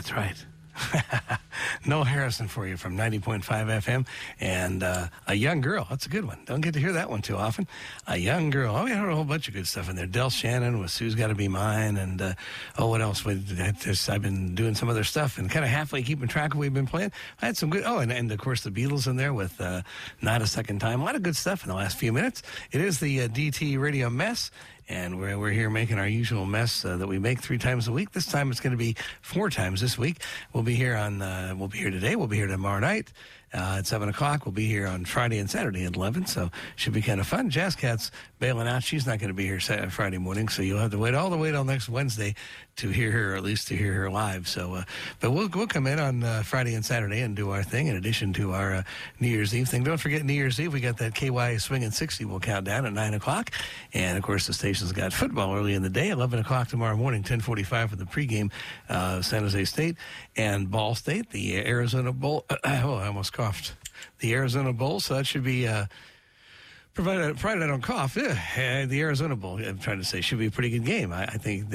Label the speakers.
Speaker 1: That's right. Noel Harrison for you from 90.5 FM. And A Young Girl. That's a good one. Don't get to hear that one too often. A Young Girl. Oh, we had a whole bunch of good stuff in there. Del Shannon with Sue's Gotta Be Mine. And, what else? I've been doing some other stuff and kind of halfway keeping track of what we've been playing. I had some good... Oh, and of course, the Beatles in there with Not a Second Time. A lot of good stuff in the last few minutes. It is the DT Radio Mess. And we're here making our usual mess that we make 3 times a week. This time it's going to be 4 times this week. We'll be here today. We'll be here tomorrow night at 7 o'clock. We'll be here on Friday and Saturday at 11. So should be kind of fun. Jazz Cat's bailing out. She's not going to be here Friday morning. So you'll have to wait all the way till next Wednesday to hear her, or at least to hear her live. So, but we'll come in on Friday and Saturday and do our thing in addition to our New Year's Eve thing. Don't forget New Year's Eve. We got that KY Swingin' 60 will count down at 9 o'clock. And of course, the station's got football early in the day, 11 o'clock tomorrow morning, 10:45 for the pregame, San Jose State and Ball State, the Arizona Bowl. I almost coughed. The Arizona Bowl, so that should be provided I don't cough. The Arizona Bowl, I'm trying to say, should be a pretty good game. I think